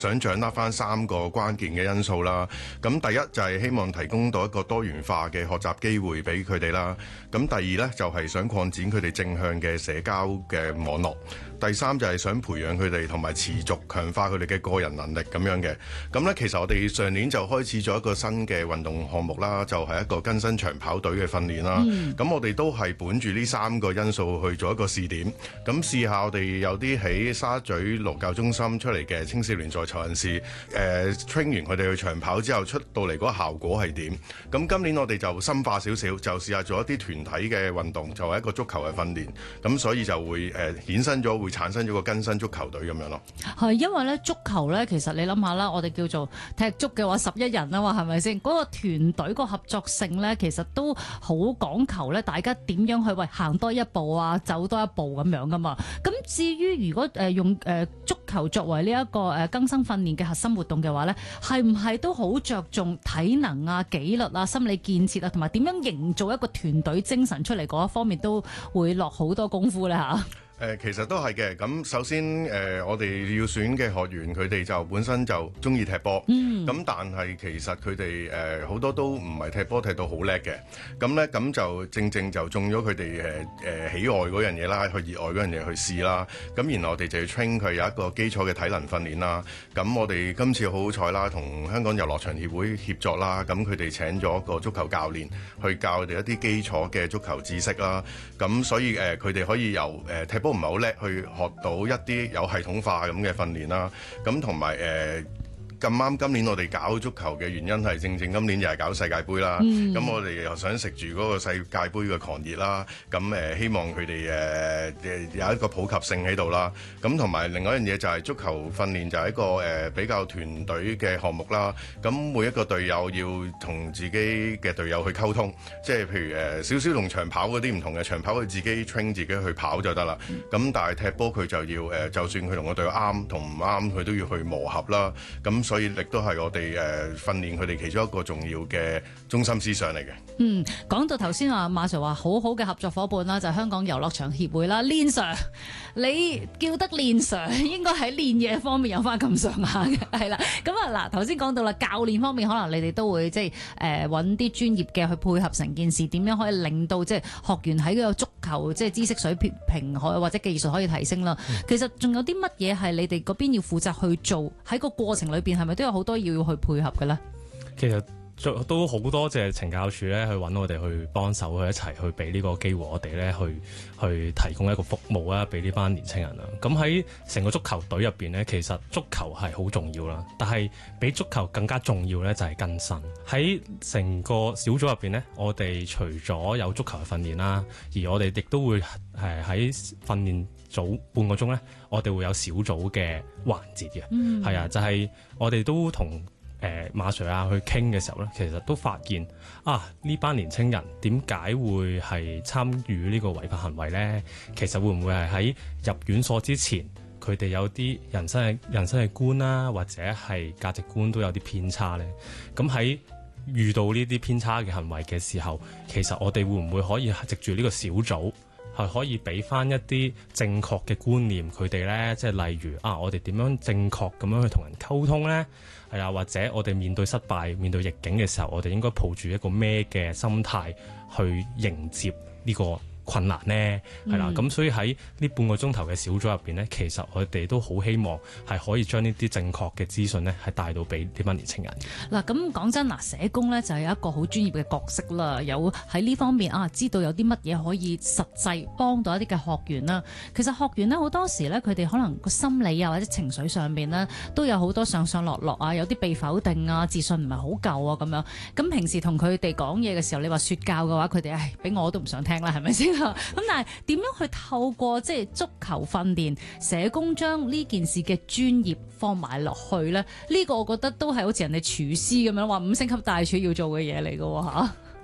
想掌握翻3個關鍵嘅因素啦。咁第一就係希望提供到一個多元化嘅學習機會俾佢哋啦。咁第二呢，就係想擴展佢哋正向嘅社交嘅網絡。第三就係想培養佢哋同埋持續強化佢哋嘅個人能力咁樣嘅。咁呢，其實我哋上年就開始咗一個新嘅運動項目啦，就係一個更新長跑隊嘅訓練啦。咁我哋都係本住呢3個因素去做一個試點。咁試下我哋有啲喺沙咀勞教中心出嚟嘅青少年在囚人士train 完佢哋去長跑之後出到嚟嗰個效果係點。咁今年我哋就深化少少，就試下做一啲團體嘅運動，就係一個足球嘅訓練。咁所以就會衍生咗，會產生咗個更新足球隊咁樣咯。 係因為咧足球咧，其實你諗下啦，我哋叫做踢足嘅話11人啊嘛，係咪先？嗰個團隊個合作性咧，其實都好講求咧，大家點樣去行多一步啊，走多一步咁樣噶嘛。咁至於如果用足球作為呢一個更新訓練嘅核心活動嘅話咧，係唔係都好着重體能啊、紀律啊、心理建設啊，同埋點樣營造一個團隊精神出嚟嗰一方面，都會落好多功夫咧嚇。 其實都係嘅。咁首先我哋要選嘅學員，佢哋就本身就中意踢波。咁但係其實佢哋好多都唔係踢波踢到好叻嘅。咁就正正就中咗佢哋喜愛嗰樣嘢啦，去熱愛嗰樣嘢去試啦。咁然後我哋就要 train 佢有一個基礎嘅體能訓練啦。咁我哋今次好好彩啦，同香港遊樂場協會協作啦。咁佢哋請咗個足球教練去教佢哋一啲基礎嘅足球知識啦。咁所以佢哋可以由踢波唔係好叻，去學到一啲有系統化咁嘅訓練啦。咁同埋咁啱今年我哋搞足球嘅原因係正正今年又係搞世界盃啦。咁我哋又想食住嗰個世界盃嘅狂熱啦。咁希望佢哋有一個普及性喺度啦。咁同埋另外一樣嘢就係足球訓練就係一個比較團隊嘅項目啦。咁每一個隊友要同自己嘅隊友去溝通，即係譬如少少同長跑嗰啲唔同嘅，長跑佢自己 train 自己去跑就得啦。咁但係踢波佢就要就算佢同個隊友啱同唔啱，佢都要去磨合啦。咁所以亦都係我哋訓練佢哋其中一個重要嘅中心思想嚟嘅。 講到頭先話馬 Sir 話好好嘅合作夥伴啦，就係香港遊樂場協會啦。練 Sir， 你叫得練 Sir， 應該喺練嘢方面有翻咁上下嘅，係啦。咁嗱，頭先講到啦，教練方面可能你哋都會即係揾啲專業嘅去配合成件事，點樣可以令到即係學員喺個足球即係知識水平或者技術可以提升啦。其實仲有啲乜嘢係你哋嗰邊要負責去做，喺個過程裏邊係咪都有好多要去配合嘅咧？ 其實都好多謝懲教署咧去揾我哋去幫手，去一齊去俾呢個機會我哋咧去提供一個服務啊，俾呢班年青人啦。咁喺成個足球隊入邊咧，其實足球係好重要啦，但係比足球更加重要咧就係更新。喺成個小組入邊咧，我哋除咗有足球嘅訓練啦，而我哋亦都會喺訓練組半個鐘咧，我哋會有小組嘅環節嘅。係啊，就係我哋都同馬 Sir 啊去傾嘅時候咧，其實都發現呢班年青人點解會係參與呢個違法行為咧？其實會唔會係喺入院所之前，佢哋有啲人生嘅觀啦，或者係價值觀都有啲偏差咧？咁喺遇到呢啲偏差嘅行為嘅時候，其實我哋會唔會可以藉住呢個小組係可以俾翻一啲正確嘅觀念佢哋咧？即係例如我哋點樣正確咁樣去同人溝通咧？係啊，或者我哋面對失敗、面對逆境嘅時候，我哋應該抱住一個咩嘅心態去迎接呢個困難呢？係啦，咁所以喺呢半個鐘頭嘅小組入邊呢，其實我哋都好希望係可以將呢啲正確嘅資訊呢係帶到俾呢班年青人。 嗱，咁講真社工呢就係一個好專業嘅角色啦，有喺呢方面知道有啲乜嘢可以實際幫到一啲嘅學員啦。其實學員呢好多時呢，佢哋可能個心理或者情緒上面呢都有好多上上落落有啲被否定自信唔係好夠咁樣。咁平時同佢哋講嘢嘅時候，你話說教嘅話，佢哋俾我都唔想聽啦，係咪先？咁但係點樣去透過即係足球訓練，社工將呢件事嘅專業放埋落去咧？呢個我覺得都係好似人哋廚師咁樣話5星級大廚要做嘅嘢嚟㗎吓。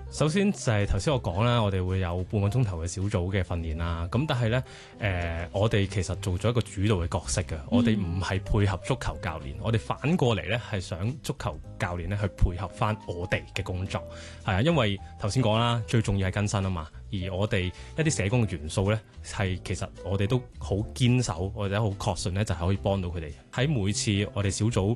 首先就係頭先我講啦，我哋會有半個鐘頭嘅小組嘅訓練啦。咁但係呢，我哋其實做咗一個主導嘅角色嘅。我哋唔係配合足球教練，我哋反過嚟呢係想足球教練呢去配合翻我哋嘅工作。係啊，因為頭先講啦，最重要係更新啊嘛。而我哋一啲社工嘅元素呢，係其實我哋都好堅守，或者好確信呢，就係可以幫到佢哋。喺每次我哋小組